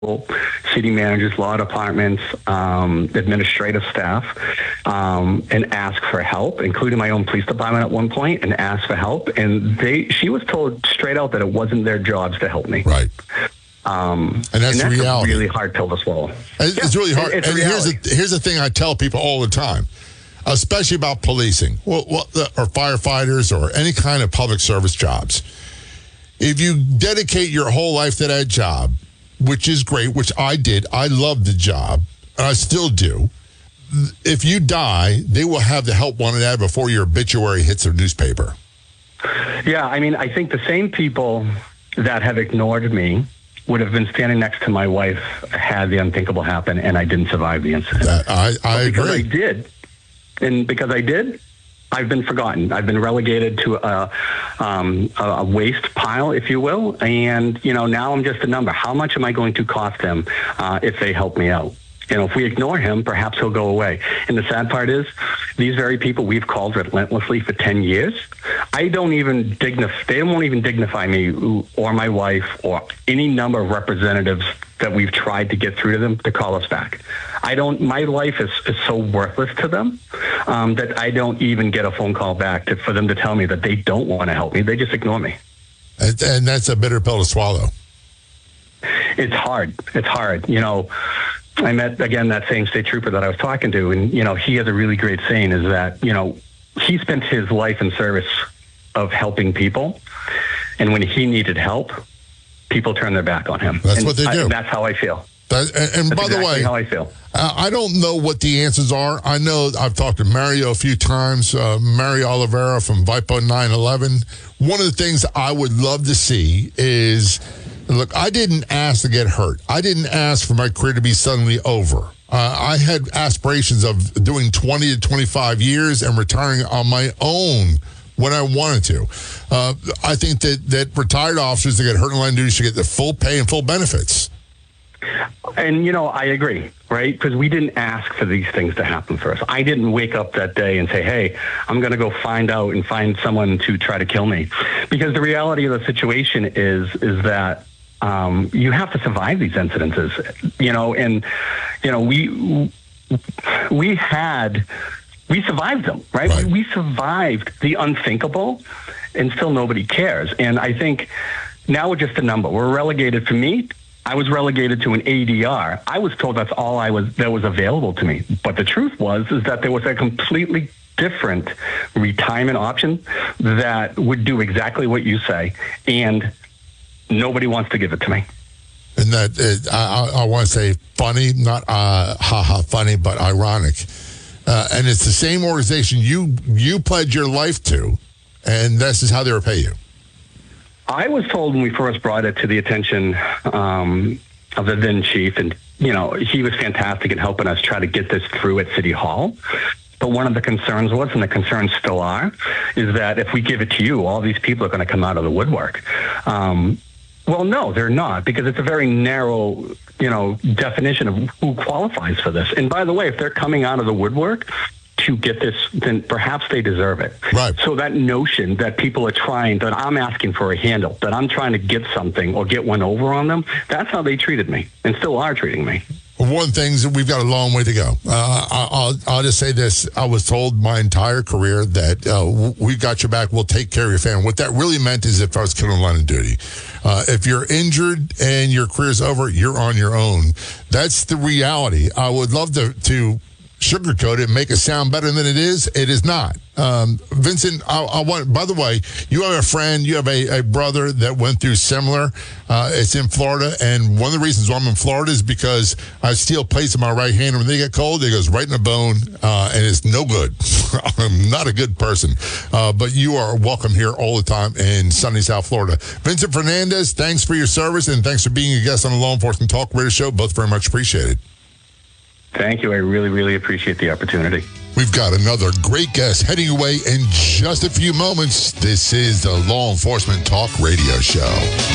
city managers, law departments, administrative staff, and ask for help, including my own police department at one point, and ask for help. And she was told straight out that it wasn't their jobs to help me. Right. And that's the reality. A really hard pill to swallow. It's really hard. And here's the thing I tell people all the time, especially about policing or firefighters or any kind of public service jobs. If you dedicate your whole life to that job, which is great, which I did. I loved the job, and I still do. If you die, they will have the help wanted ad before your obituary hits the newspaper. Yeah, I mean, I think the same people that have ignored me would have been standing next to my wife had the unthinkable happen, and I didn't survive the incident. I agree. Because I did, and because I did, I've been forgotten. I've been relegated to a waste pile, if you will. And, now I'm just a number. How much am I going to cost them if they help me out? If we ignore him, perhaps he'll go away. And the sad part is, these very people we've called relentlessly for 10 years, they won't even dignify me or my wife or any number of representatives that we've tried to get through to them to call us back. My life is so worthless to them that I don't even get a phone call back for them to tell me that they don't want to help me. They just ignore me. And that's a bitter pill to swallow. It's hard. It's hard. I met, again, that same state trooper that I was talking to, and, he has a really great saying is that, he spent his life in service of helping people, and when he needed help, people turned their back on him. That's what they do. That's how I feel. And by the way, how I feel. I don't know what the answers are. I know I've talked to Mario a few times, Mario Oliveira from VIPO 911. One of the things I would love to see is, look, I didn't ask to get hurt. I didn't ask for my career to be suddenly over. I had aspirations of doing 20 to 25 years and retiring on my own when I wanted to. I think that retired officers that get hurt in line of duty should get the full pay and full benefits. And, I agree, right? Because we didn't ask for these things to happen for us. I didn't wake up that day and say, hey, I'm going to go find someone to try to kill me. Because the reality of the situation is that you have to survive these incidences, we survived them, right? We survived the unthinkable, and still nobody cares. And I think now we're just a number. We're relegated. For me, I was relegated to an ADR. I was told that's all that was available to me. But the truth is that there was a completely different retirement option that would do exactly what you say, and nobody wants to give it to me. And that I want to say funny, not funny, but ironic. And it's the same organization you pledged your life to, and this is how they repay you. I was told when we first brought it to the attention of the then chief, and he was fantastic in helping us try to get this through at City Hall. But one of the concerns was, and the concerns still are, is that if we give it to you, all these people are going to come out of the woodwork. Well, no, they're not, because it's a very narrow, definition of who qualifies for this. And by the way, if they're coming out of the woodwork to get this, then perhaps they deserve it. Right. So that notion that people are that I'm asking for a handle, that I'm trying to get something or get one over on them, that's how they treated me and still are treating me. One thing is we've got a long way to go. I'll just say this. I was told my entire career that we've got your back. We'll take care of your family. What that really meant is if I was killed in line of duty. If you're injured and your career's over, you're on your own. That's the reality. I would love to sugarcoat it and make it sound better than it is. It is not. Vincent, I want, by the way, you have a friend, you have a brother that went through similar. It's in Florida, and one of the reasons why I'm in Florida is because I steal plates in my right hand, and when they get cold, it goes right in the bone, and it's no good. I'm not a good person, but you are welcome here all the time in sunny South Florida. Vincent Fernandez, thanks for your service, and thanks for being a guest on the Law Enforcement Talk Radio Show. Both very much appreciated. Thank you. I really, really appreciate the opportunity. We've got another great guest heading away in just a few moments. This is the Law Enforcement Talk Radio Show.